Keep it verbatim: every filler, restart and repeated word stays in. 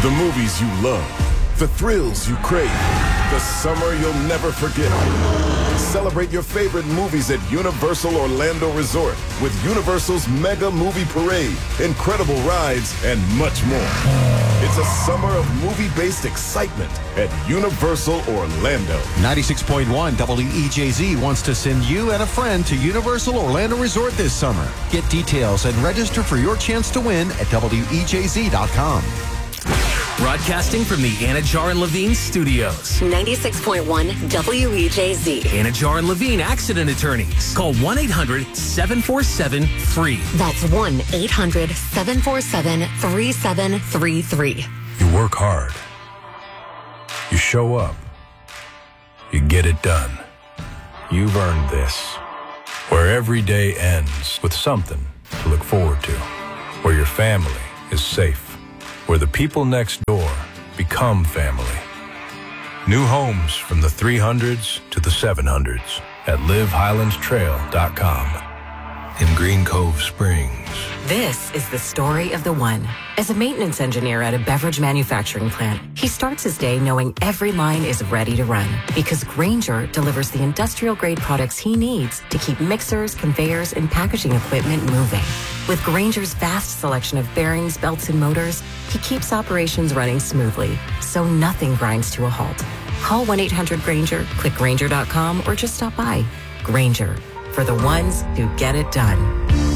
The movies you love. The thrills you crave. The summer you'll never forget. Celebrate your favorite movies at Universal Orlando Resort with Universal's Mega Movie Parade, incredible rides, and much more. It's a summer of movie-based excitement at Universal Orlando. ninety-six point one W E J Z wants to send you and a friend to Universal Orlando Resort this summer. Get details and register for your chance to win at W E J Z dot com. Broadcasting from the Anajar and Levine studios. ninety-six point one W E J Z. Anajar and Levine Accident Attorneys. Call one eight hundred seven four seven free. That's one eight hundred seven four seven three seven three three. You work hard. You show up. You get it done. You've earned this. Where every day ends with something to look forward to. Where your family is safe. Where the people next door become family. New homes from the three hundreds to the seven hundreds at live highlands trail dot com in Green Cove Springs. This is the story of the one. As a maintenance engineer at a beverage manufacturing plant, he starts his day knowing every line is ready to run because Grainger delivers the industrial-grade products he needs to keep mixers, conveyors, and packaging equipment moving. With Grainger's vast selection of bearings, belts, and motors, he keeps operations running smoothly, so nothing grinds to a halt. Call one eight hundred Grainger, click Grainger dot com, or just stop by. Grainger, for the ones who get it done.